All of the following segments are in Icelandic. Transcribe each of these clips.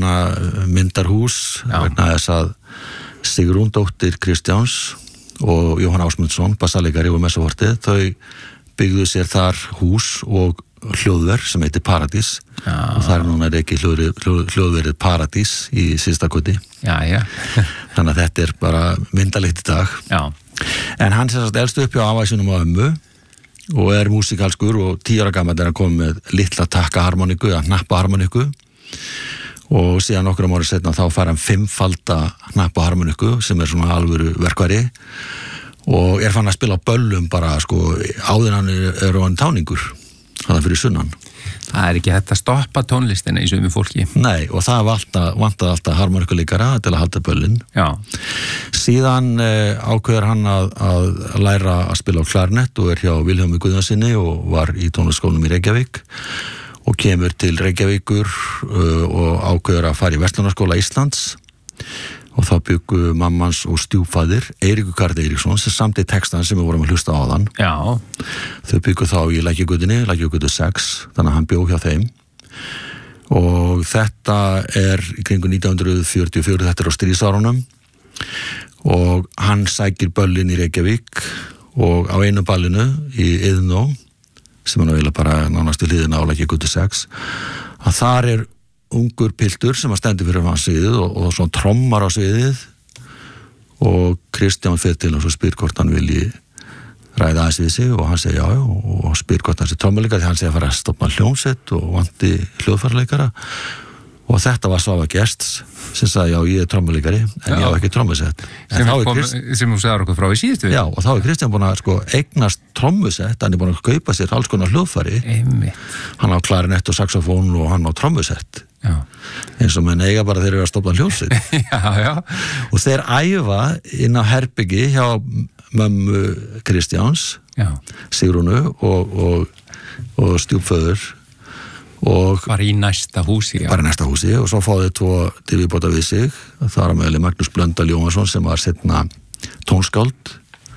hanna myndarhús vegna þess að Sigrún dóttir Kristjáns og Jóhann Ásmundsson, bassalegari og messuvortið, þau byggðu sér þar hús og hljóðver sem heitir Paradís og þar núna ekki hljóðverið Paradís í Syðstakoti. Þannig að þetta bara myndalegt í dag. En hann sem sagt elst upp hjá afa sínum og ömmu og músikalskur og 10 ára gamall hann komið með litla takkaharmoniku eða hnappaharmoniku og síðan nokkrum ára setna þá fær hann 5-falda hnappaharmoniku sem svona alvöru verkvari og fann að spila á böllum bara áður hann hann táningur þannig fyrir sunnan. Það ekki hægt að stoppa tónlistina í sumum fólki. Nei, og það vantaði alltaf harmonikuleikara til að halda böllin. Síðan ákveður hann að læra að spila á klarnett og hjá Vilhjálmi Guðjónsinni og var í tónlistarskólanum í Reykjavík og kemur til Reykjavíkur og ákveður að fara í Verslunarskóla Íslands og þá byggu mammans og stjúpfaðir Eiríkur Karl Eiríksson sem samti textan sem við vorum að hlusta á þann. Þau byggu þá í Lækjagötu 6, þannig að hann bjó hjá þeim og þetta í kringu 1944, þetta á stríðsárunum og hann sækir böllin í Reykjavík og á einu ballinu í Iðnó sem hann vilja bara nánast í hliðina á Lækjagötu 6 að þar ungur piltur sem að stendur fyrir hans sviðið og svona trommar á sviðið og Kristján fer til og svo spyr hvort hann vilji ræða aðeins við sig og hann segir já og spyr hvort hann sé trommuleikari því hann segir að fara að stofna hljómsveit og vanti hljóðfæraleikara og þetta var Svava Gests sem sagði já ég trommuleikari en ég á ekki trommusett sem þú segðar okkur frá í síðustu við. Já og þá Kristján búin að eignast trommusett, hann búin að kaupa sér alls konar hljóðfæri. Hann á klarinett og saxofón og hann á trommusett eins og menn eiga bara þeir eru að stofna hljómsveit. Og þeir æfa inn á herbyggi hjá mömmu Kristjáns Sigrúnu og stjúpföður og bara í næsta húsi og svo fáðu 2 til viðbóta við sig þar á meðal Magnús Blöndal Jóhansson sem var seinna tónskáld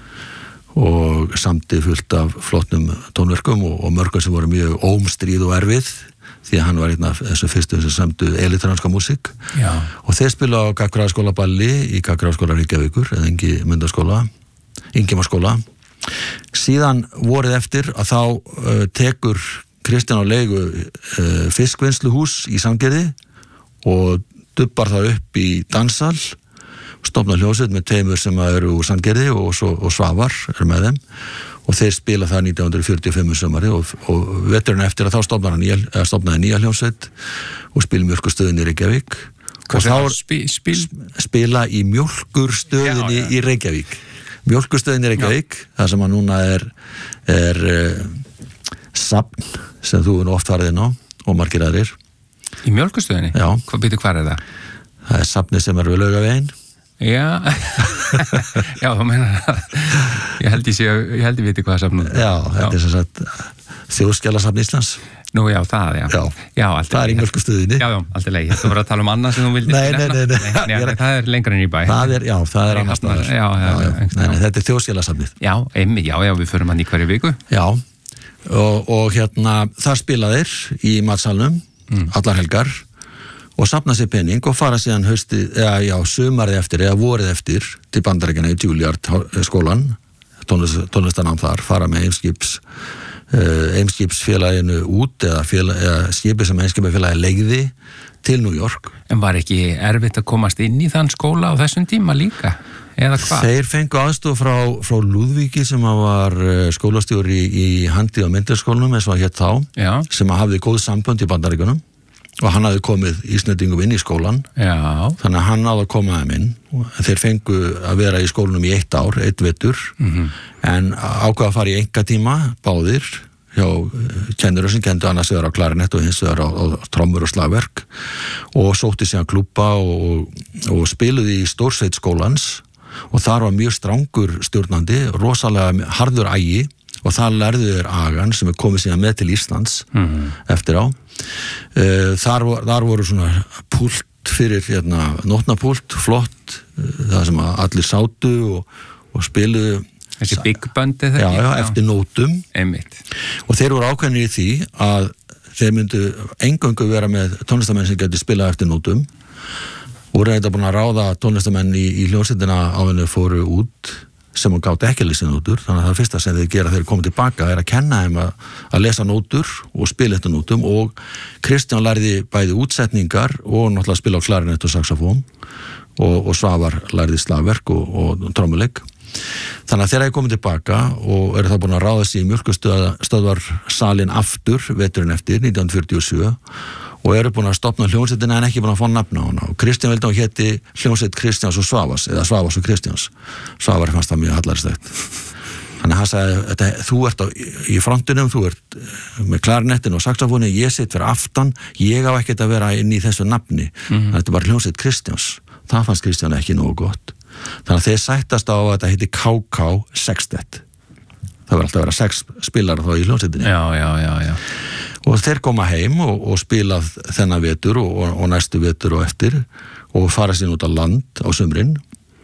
og samti fullt af flottum tónverkum og mörgum sem voru mjög ómstríð og erfið því að hann var einn af þessu fyrstu sem samtu elitranska músík og þeir spila á Gagnfræðaskóla balli í Gagnfræðaskóla Reykjavíkur eða Ingimarsskóla síðan vorið eftir að þá tekur Kristján á leigu fiskvinnsluhús í Sandgerði og dubbar það upp í danssal og stofnar hljómsveit með teimur sem eru úr Sandgerði og Svavar með þeim og þeir spila það 1945 sumari og veturinn eftir að þá stofnaði nýja hljómsveit og spila Mjólkurstöðinni í Reykjavík og þá spila í Mjólkurstöðinni í Reykjavík. Mjólkurstöðinni í Reykjavík, það sem að núna er safn sem þú oft farið inn á og margir aðrir. Í Mjólkurstöðinni? Já. Hvar er það? Það er safni sem er við Laugaveginn. Já, þú meina ég held ég viti hvað safn Já, þetta er sem sagt Þjóðskjalasafn Íslands. Nú já, það það er í Mjólkurstöðinni. Já, alltaf leið, þetta var að tala annað sem þú vildi Nei, það er lengra inn í bæ. Það er annars staðar. Þetta er Þjóðskjalasafnið. Já, við förum hann í hverju viku. Já, og þar spila þeir í matsalnum allar helgar og safna sér pening og fara síðan sumarið eftir eða vorið eftir til Bandaríkjanna í Juilliard skólan tónlistanám þar, fara með Eimskipsfélaginu út eða skipi sem Eimskipsfélagi leigði til New York. En var ekki erfitt að komast inn í þann skóla á þessum tíma líka? Eða hvað? Þeir fengu aðstoð frá Lúðvíki sem var skólastjóri í Handi- og Myndaskólanum eins og hétt þá, sem hafði góð sambönd í Bandaríkjunum og hann hafði komið Íslendingum inn í skólan. Þannig að hann náði að koma þeim inn. Þeir fengu að vera í skólanum í 1 ár, 1 vetur, en ákvað að fara í einkatíma báðir hjá kennurum sem kendu annars vegar á klarinett og hins vegar á trommur og slagverk og sótti síðan klúbba og spiluði í stórsveit skólans og þar var mjög strangur stjórnandi, rosalega harður ægi og það lærðu þeir agan sem komið síðan með til Íslands eftir á. Þar voru svona púlt fyrir nótnapúlt, flott, það sem allir sátu og spiluðu. Þessi big bandi þegar? Já, eftir nótum. Einmitt. Og þeir voru ákveðnir í því að þeir myndu eingöngu vera með tónlistamenn sem gæti spilað eftir nótum og reynda búin að ráða tónlistamenn í hljómsveitina áður en fóru út sem hún gátt ekki að lesa nótur, þannig að það fyrsta sem þeir gera þegar þeir komið tilbaka að kenna þeim að lesa nótur og spila eftir nótum og Kristján lærði bæði útsetningar og náttúrulega spila á klarinett og saxofón og Svavar lærði slagverk og trommuleik. Þannig að þeir eru komið tilbaka og eru þá búin að ráða sig í mjölkustöðvarsalinn aftur veturinn eftir 1947 og eru búin að stofna hljómsveitina en ekki búin að fá nafn á hana og Kristján vildi að héti hljómsveit Kristjáns og Svavars eða Svavars og Kristjáns. Svavar fannst það mjög hallaristegt. Þannig að hann sagði, þú ert í frontinum, þú ert með klarinettin og saxofóni, ég sitt fyrir aftan, ég á ekkert að vera inn í þessu nafni. Þetta er bara hljómsveit Kristjáns. Það fannst Kristján ekki nógu gott. Þannig að þeir sættast á að þetta heiti KK Sextet. Það var alltaf að vera 6 spilar þá í hljómsveitinni. Já. Og þeir koma heim og spila þennan vetur og næstu vetur og eftir og fara sér út á land á sumrin.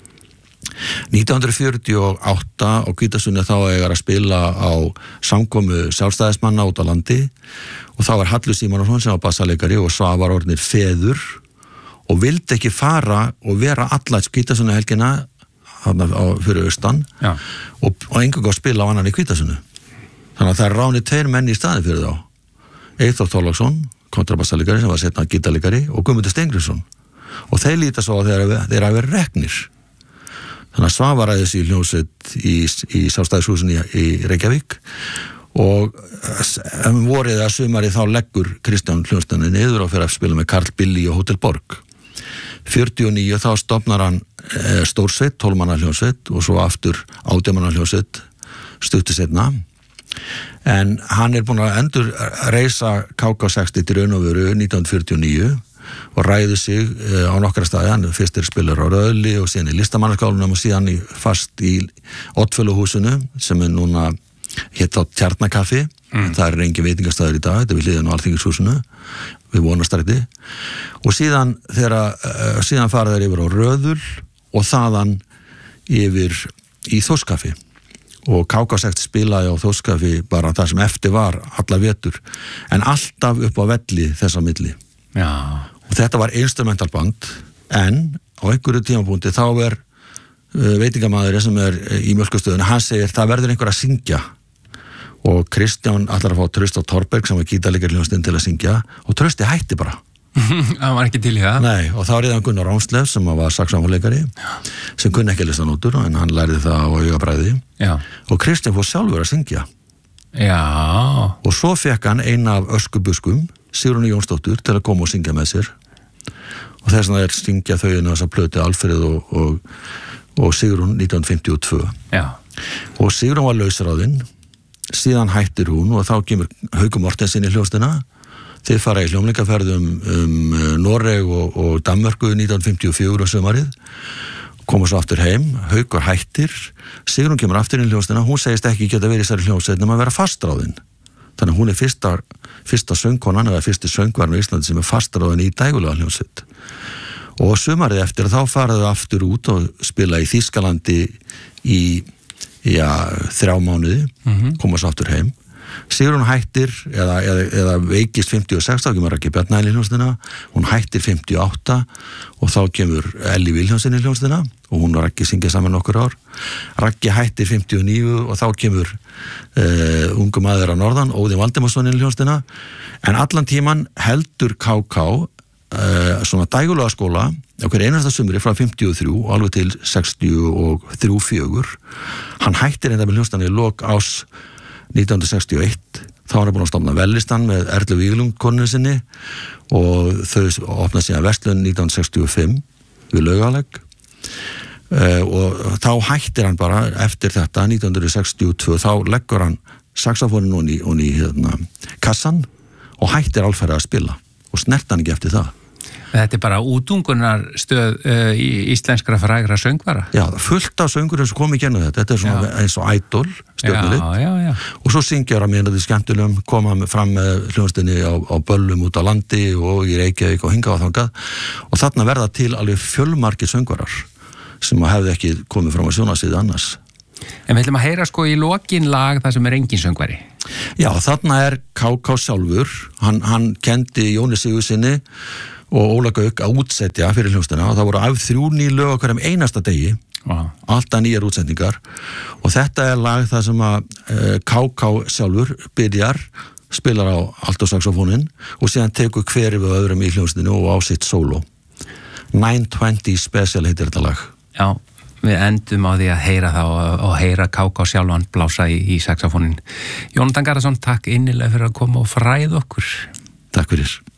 1948 á Hvítasunni þá eiga að spila á samkomu sjálfstæðismanna út á landi og þá var Hallur Símonarson sem var bassaleikari og Svavar orðnir feður og vildi ekki fara og vera alla Hvítasunni helgina fyrir austan og einhverjum að spila á annan í Hvítasunni. Þannig að það er ránið 2 menn í staði fyrir þá. Eyþór Þorláksson, kontrabassalegari sem var setna gítarleikari og Guðmundur Steingrímsson og þeir líta svo að þeir hafi verið reknir. Þannig að Svavar ræði sig í hljómsveit í Sjálfstæðishúsinu í Reykjavík og vorið að sumarið þá leggur Kristján hljómsveitina niður og fer að spila með Karl Billy og Hótel Borg. 49 þá stofnar hann stórsveit, 12 manna hljómsveit og svo aftur 18 manna hljómsveit stuttu setna. En hann er búin að endur reisa KK60 til raun og veru 1949 og ræði sig á nokkra staði, hann fyrst spilar á Röðli og síðan í Listamannaskálanum og síðan fast í Oddfellow-húsinu sem er núna hétt á Tjarnakaffi, það er engin veitingastæður í dag, þetta er við hliðin á Alþingishúsinu við Vonarstræti og síðan fara þeir yfir á Röðul og þaðan yfir í Þórskaffi og KK60 spilaði á Þórskaffi bara það sem eftir var alla vetur en alltaf upp á velli þessa milli. Já. Og þetta var instrumentalband en á einhverju tímapunkti þá er veitingamaður sem er í Mjölkustöðunni, hann segir það verður einhver að syngja og Kristján ætlar að fá Trausta Thorberg sem var gítarleikari hljómsveitin til að syngja og Trausti hætti bara. Hann var ekki til í það? Nei, og þá riðan Gunnar Rámslev sem var saxófonleikari sem kunni ekki að lesa nótur en hann lærði það á augabræði og Kristján fór sjálfur að syngja. Já. Og svo fekk hann eina af öskubuskum Sigrúnu Jónsdóttur til að koma og syngja með sér og þess vegna syngja þau inn á þessa plötu Alfreð og Sigrún 1952. Já. Og Sigrún var lausráðinn, síðan hættir hún og þá kemur Haukur Mortensen í hljómsveitina. Þeir fara í hljómleikaferð Noreg og Danmörku 1954 á sumarið, koma svo aftur heim, Haukur hættir, Sigrún kemur aftur í hljómsveitina, hún segist ekki geta verið í þessari hljómsveit nema að vera fastráðinn. Þannig að hún er fyrsta söngkonan eða fyrsti söngvarn á Íslandi sem er fastráðinn í Dægulega hljómsveit. Og sumarið eftir þá faraðu aftur út og spila í Þýskalandi í 3 mánuði, koma svo aftur heim. Sigrún hættir eða veikist 56, þá kemur Raggi Bjarnæl í hljómsveitina, hún hættir 58 og þá kemur Elli Vilhjálmsson í hljómsveitina og hún og Raggi syngja saman nokkur ár. Raggi hættir 59 og þá kemur ungu maður á norðan, Óðinn Valdimarsson í hljómsveitina, en allan tíman heldur KK svona Dægulega skóla á hverju einasta sumri frá 53 og alveg til 63-4. Hann hættir enda með hljómsveitina í lok ás 1961, þá var hann búin að stofna Vellistan með Erlu Víglund konu sinni og þau opnaði síðan verslun 1965 við Laugalegg og þá hættir hann bara eftir þetta 1962, þá leggur hann saxofónin og í kassan og hættir alferð að spila og snert hann ekki eftir það. Þetta er bara útungunarstöð í íslenskra frægra söngvara? Já, fullt af söngurum sem kom í gennu þetta er svona eins og Idol stjörnulit og svo syngjar hann mér þetta skemmtilegum, koma fram með hljómsveitinni á böllum út á landi og í Reykjavík og hingað og þangað og þarna verða til alveg fjölmargir söngvarar sem hefði ekki komið fram á sjónarsviði annars. En við ætlum að heyra sko í lokin lag það sem engin söngvari. Já, þarna KK sjálfur, hann kendi Jóni Sigurðssyni og Óla Gauk að útsetja fyrir hljómsveitina og það voru 3 ný lög á hverjum einasta degi, alltaf nýjar útsetningar og þetta lag það sem að KK sjálfur spilar á altosaxofónin og síðan tekur hver við öðrum í hljómsveitinu og á sitt sóló. 920 Special heitir þetta lag. Já, við endum á því að heyra það og heyra KK sjálfan blása í saxofónin. Jónatan Garðarsson, takk innilega fyrir að koma og fræða okkur. Takk fyrir.